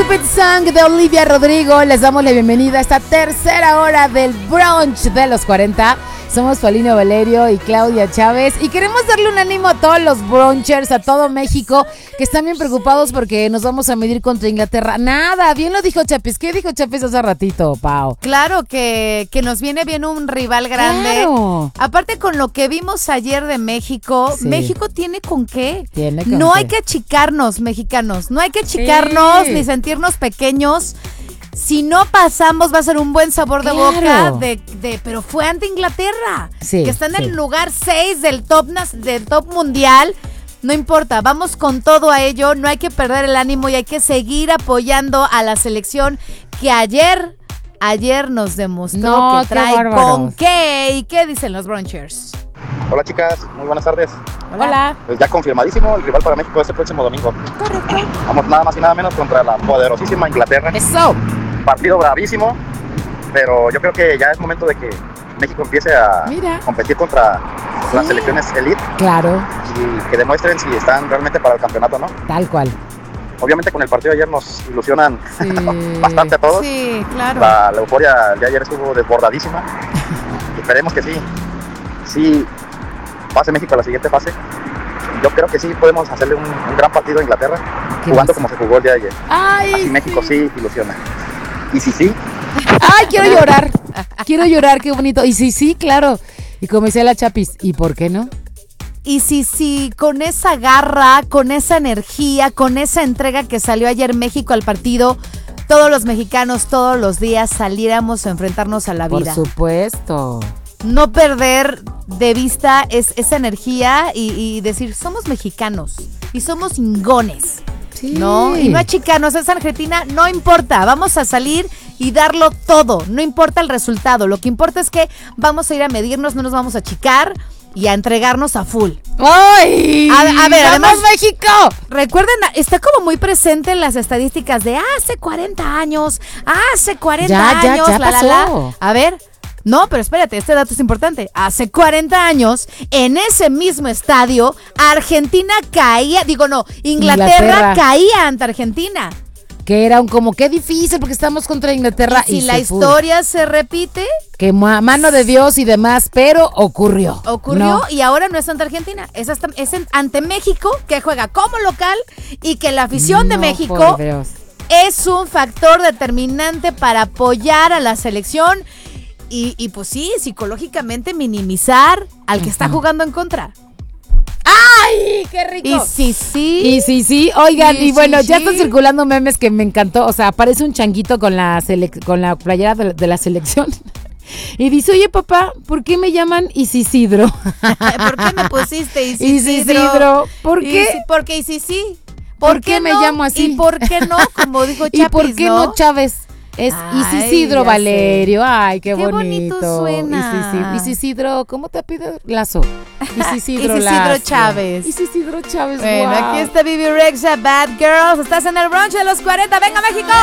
Stupid Song de Olivia Rodrigo. Les damos la bienvenida a esta tercera hora del brunch de los 40. Somos Paulina Valerio y Claudia Chávez y queremos darle un ánimo a todos los brunchers, a todo México, que están bien preocupados porque nos vamos a medir contra Inglaterra. Nada, bien lo dijo Chapis. ¿Qué dijo Chapis hace ratito, Pau? Claro que nos viene bien un rival grande. Claro. Aparte con lo que vimos ayer de México, sí. México tiene con qué. No hay que achicarnos, mexicanos. No hay que achicarnos ni sentirnos pequeños. Si no pasamos va a ser un buen sabor de boca pero fue ante Inglaterra, que está en el lugar 6 del top mundial. No importa, vamos con todo a ello, no hay que perder el ánimo y hay que seguir apoyando a la selección que ayer nos demostró que trae con qué. ¿Y qué dicen los brunchers? Hola chicas, muy buenas tardes. Hola. Pues ya confirmadísimo, el rival para México es el próximo domingo. Correcto. Vamos nada más y nada menos contra la poderosísima Inglaterra. Eso. Partido bravísimo, pero yo creo que ya es momento de que México empiece a competir contra las selecciones elite. Claro. Y que demuestren si están realmente para el campeonato, ¿no? Tal cual. Obviamente con el partido de ayer nos ilusionan bastante a todos. Sí, claro. La euforia de ayer estuvo desbordadísima. Y esperemos que sí pase México a la siguiente fase. Yo creo que sí podemos hacerle un gran partido a Inglaterra, jugando como se jugó el día de ayer. Así México sí ilusiona. Y sí. ¡Ay, quiero llorar! Quiero llorar, qué bonito. Y sí, claro. Y como decía la Chapis, ¿y por qué no? Y sí, con esa garra, con esa energía, con esa entrega que salió ayer México al partido, todos los mexicanos todos los días saliéramos a enfrentarnos a la vida. Por supuesto. No perder de vista esa energía y decir, somos mexicanos y somos ingones. Sí. ¿No? Y no achicarnos, es Argentina, no importa, vamos a salir y darlo todo, no importa el resultado, lo que importa es que vamos a ir a medirnos, no nos vamos a achicar y a entregarnos a full. ¡Ay! A ver, además México. Recuerden, está como muy presente en las estadísticas de hace 40 años, Ya pasó. A ver. No, pero espérate, este dato es importante. Hace 40 años, en ese mismo estadio, Inglaterra caía ante Argentina. Que era como qué difícil porque estamos contra Inglaterra. Y si la historia se repite. Que mano de Dios y demás, pero ocurrió. Y ahora no es ante Argentina, es ante México, que juega como local y que la afición de México es un factor determinante para apoyar a la selección. Y pues sí, psicológicamente minimizar al que está jugando en contra. ¡Ay, qué rico! Y sí. Oigan, y bueno, ya están circulando memes que me encantó. O sea, aparece un changuito con la playera de la selección. Y dice, oye papá, ¿por qué me llaman Isisidro? ¿Por qué me pusiste Isisidro? ¿Por qué? Porque Isisi. ¿Por qué me llamo así? ¿Y por qué no? Como dijo Chapis, ¿Y por qué no Chávez? Es Isisidro Valerio. Ay, qué bonito suena. Isisidro, ¿cómo te pide Lazo? Isisidro Chávez. Isisidro Chávez. Bueno, aquí está Bibi Rexha, Bad Girls. Estás en el brunch de los 40. ¡Venga, México!